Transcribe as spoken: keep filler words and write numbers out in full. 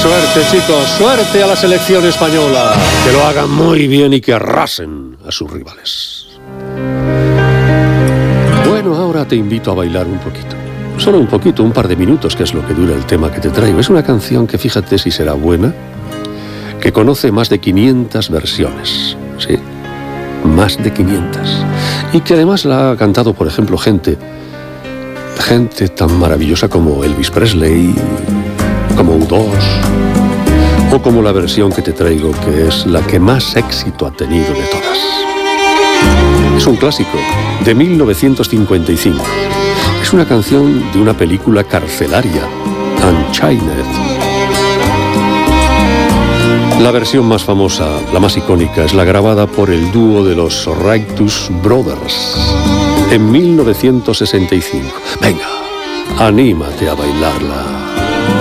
Suerte, chicos, suerte a la selección española. Que lo hagan muy bien y que arrasen a sus rivales. Bueno, ahora te invito a bailar un poquito. Solo un poquito, un par de minutos, que es lo que dura el tema que te traigo. Es una canción que, fíjate si será buena, que conoce más de quinientas versiones. Sí, más de quinientas. Y que además la ha cantado, por ejemplo, gente, gente tan maravillosa como Elvis Presley, como U dos, o como la versión que te traigo, que es la que más éxito ha tenido de todas. Es un clásico de mil novecientos cincuenta y cinco. Es una canción de una película carcelaria, Unchained. La versión más famosa, la más icónica, es la grabada por el dúo de los Righteous Brothers en mil novecientos sesenta y cinco. Venga, anímate a bailarla.